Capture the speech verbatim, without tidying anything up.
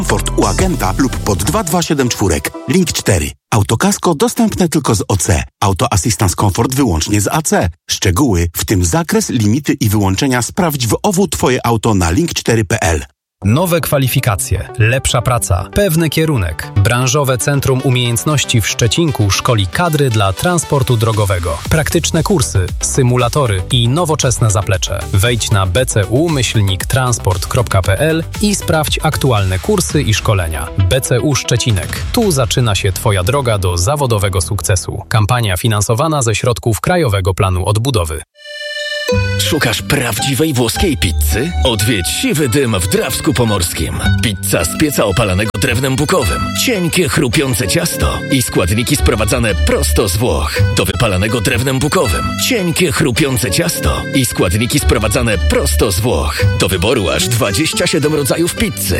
Komfort u agenta lub pod dwa dwa siedem cztery. Link cztery. Autokasko dostępne tylko z O C. Auto Assistance Comfort wyłącznie z A C. Szczegóły, w tym zakres, limity i wyłączenia sprawdź w O W Twoje auto na link cztery kropka p l. Nowe kwalifikacje, lepsza praca, pewny kierunek. Branżowe Centrum Umiejętności w Szczecinku szkoli kadry dla transportu drogowego. Praktyczne kursy, symulatory i nowoczesne zaplecze. Wejdź na b c u myślnik transport kropka p l i sprawdź aktualne kursy i szkolenia. B C U Szczecinek. Tu zaczyna się Twoja droga do zawodowego sukcesu. Kampania finansowana ze środków Krajowego Planu Odbudowy. Szukasz prawdziwej włoskiej pizzy? Odwiedź Siwy Dym w Drawsku Pomorskim. Pizza z pieca opalanego drewnem bukowym. Cienkie, chrupiące ciasto i składniki sprowadzane prosto z Włoch. Do wypalanego drewnem bukowym. Cienkie, chrupiące ciasto i składniki sprowadzane prosto z Włoch. Do wyboru aż dwadzieścia siedem rodzajów pizzy.